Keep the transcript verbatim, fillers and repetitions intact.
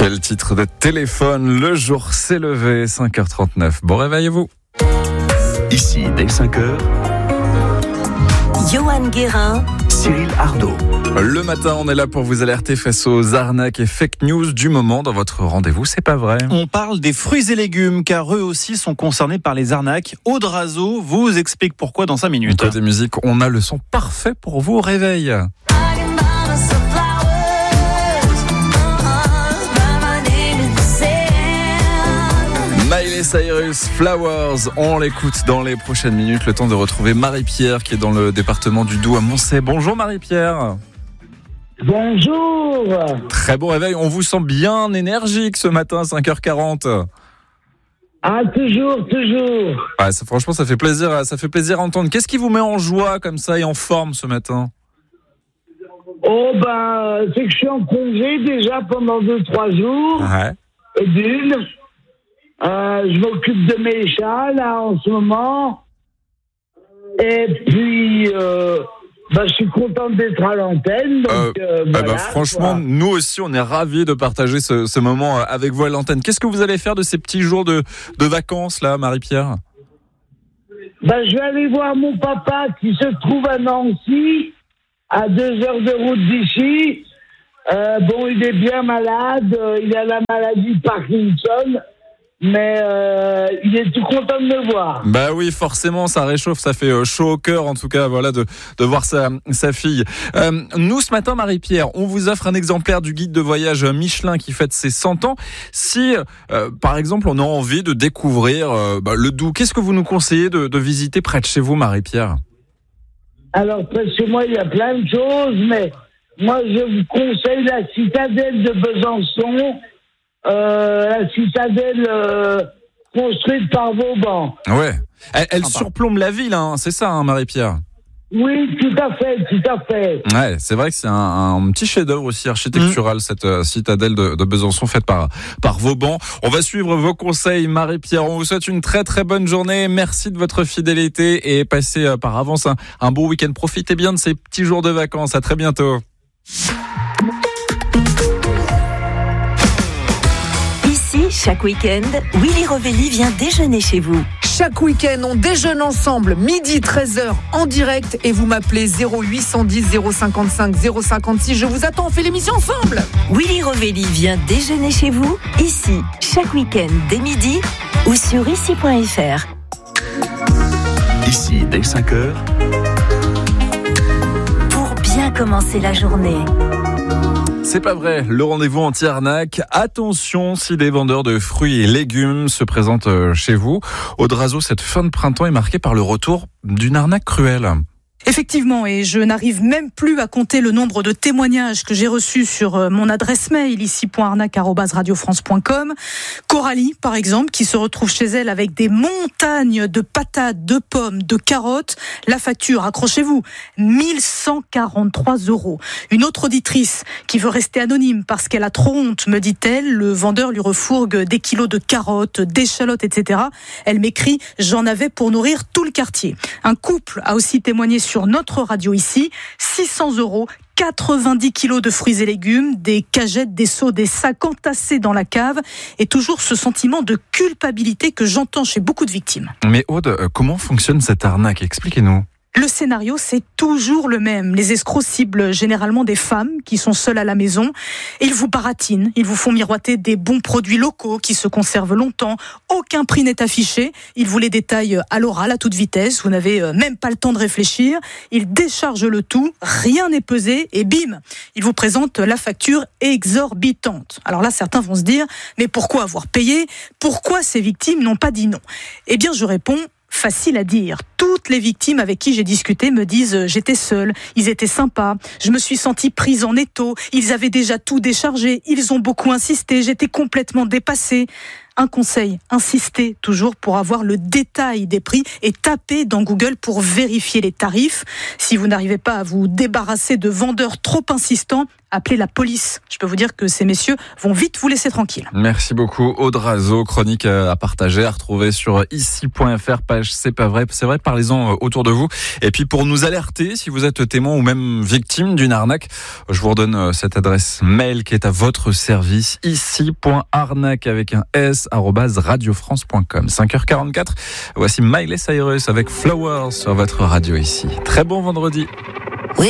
Quel titre de téléphone, le jour s'est levé, cinq heures trente-neuf. Bon réveil à vous. Ici, dès cinq heures, Johan Guérin, Cyril Ardo. Le matin, on est là pour vous alerter face aux arnaques et fake news du moment dans votre rendez-vous, c'est pas vrai. On parle des fruits et légumes, car eux aussi sont concernés par les arnaques. Aude Razo vous explique pourquoi dans cinq minutes. Côté musique, on a le son parfait pour vous au réveil. Miley Cyrus, Flowers, on l'écoute dans les prochaines minutes. Le temps de retrouver Marie-Pierre qui est dans le département du Doubs à Moncey. Bonjour Marie-Pierre. Bonjour. Très bon réveil, on vous sent bien énergique ce matin, cinq heures quarante. Ah, toujours, toujours. Ouais, ça, franchement, ça fait plaisir, ça fait plaisir à entendre. Qu'est-ce qui vous met en joie comme ça et en forme ce matin ? Oh, ben, c'est que je suis en congé déjà pendant deux, trois jours. Ouais. Et d'une, euh, je m'occupe de mes chats, là, en ce moment. Et puis, euh, ben, je suis contente d'être à l'antenne. Donc, euh, euh, bah, voilà, bah, franchement, quoi. nous aussi, on est ravis de partager ce, ce moment avec vous à l'antenne. Qu'est-ce que vous allez faire de ces petits jours de, de vacances, là, Marie-Pierre ? Ben, je vais aller voir mon papa qui se trouve à Nancy, à deux heures de route d'ici. Euh, bon, il est bien malade, euh, il a la maladie de Parkinson, mais euh, il est tout content de me voir. Bah oui, forcément, ça réchauffe, ça fait euh, chaud au cœur, en tout cas, voilà, de, de voir sa, sa fille. Euh, nous, ce matin, Marie-Pierre, on vous offre un exemplaire du guide de voyage Michelin qui fête ses cent ans. Si, euh, par exemple, on a envie de découvrir euh, bah, le Doubs, qu'est-ce que vous nous conseillez de, de visiter près de chez vous, Marie-Pierre ? Alors, près de chez moi, il y a plein de choses, mais moi, je vous conseille la citadelle de Besançon, euh, la citadelle euh, construite par Vauban. Ouais. Elle, elle surplombe la ville, hein, c'est ça, hein, Marie-Pierre ? Oui, tout à fait, tout à fait. Ouais, c'est vrai que c'est un, un petit chef-d'œuvre aussi architectural, mmh. cette euh, citadelle de, de Besançon faite par, par Vauban. On va suivre vos conseils, Marie-Pierre. On vous souhaite une très très bonne journée. Merci de votre fidélité et passez euh, par avance un, un bon week-end. Profitez bien de ces petits jours de vacances. À très bientôt. ici, chaque week-end, Willy Rovelli vient déjeuner chez vous. Chaque week-end, on déjeune ensemble, midi treize heures en direct et vous m'appelez zéro huit cent dix zéro cinquante-cinq zéro cinquante-six. Je vous attends, on fait l'émission ensemble. Willy Rovelli vient déjeuner chez vous, ici, chaque week-end dès midi ou sur ici point f r. Ici, dès cinq heures, pour bien commencer la journée. C'est pas vrai, le rendez-vous anti-arnaque. Attention si des vendeurs de fruits et légumes se présentent chez vous. Aude Razo, cette fin de printemps est marquée par le retour d'une arnaque cruelle. Effectivement, et je n'arrive même plus à compter le nombre de témoignages que j'ai reçus sur mon adresse mail ici point arnaque arobase radio france point com. Coralie, par exemple, qui se retrouve chez elle avec des montagnes de patates, de pommes, de carottes. La facture, accrochez-vous, mille cent quarante-trois euros. Une autre auditrice qui veut rester anonyme parce qu'elle a trop honte, me dit-elle. Le vendeur lui refourgue des kilos de carottes, d'échalotes, et cetera. Elle m'écrit « J'en avais pour nourrir tout le quartier ». Un couple a aussi témoigné sur sur notre radio ici, six cents euros, quatre-vingt-dix kilos de fruits et légumes, des cagettes, des seaux, des sacs entassés dans la cave et toujours ce sentiment de culpabilité que j'entends chez beaucoup de victimes. Mais Aude, comment fonctionne cette arnaque ? Expliquez-nous. Le scénario, c'est toujours le même. Les escrocs ciblent généralement des femmes qui sont seules à la maison. Ils vous baratinent, ils vous font miroiter des bons produits locaux qui se conservent longtemps. Aucun prix n'est affiché. Ils vous les détaillent à l'oral, à toute vitesse. Vous n'avez même pas le temps de réfléchir. Ils déchargent le tout, rien n'est pesé et bim, ils vous présentent la facture exorbitante. Alors là, certains vont se dire, mais pourquoi avoir payé ? Pourquoi ces victimes n'ont pas dit non ? Eh bien, je réponds, facile à dire. Toutes les victimes avec qui j'ai discuté me disent euh, j'étais seule, ils étaient sympas, je me suis sentie prise en étau, ils avaient déjà tout déchargé, ils ont beaucoup insisté, j'étais complètement dépassée. Un conseil, insistez toujours pour avoir le détail des prix et tapez dans Google pour vérifier les tarifs. Si vous n'arrivez pas à vous débarrasser de vendeurs trop insistants, appelez la police. Je peux vous dire que ces messieurs vont vite vous laisser tranquille. Merci beaucoup Aude Razeau, chronique à partager, à retrouver sur ici point f r, page C'est pas vrai, c'est vrai, parlez-en autour de vous. Et puis pour nous alerter, si vous êtes témoin ou même victime d'une arnaque, je vous redonne cette adresse mail qui est à votre service, ici point arnaque avec un s, arobase radiofrance point com. cinq heures quarante-quatre, voici Miley Cyrus avec Flowers sur votre radio ici. Très bon vendredi.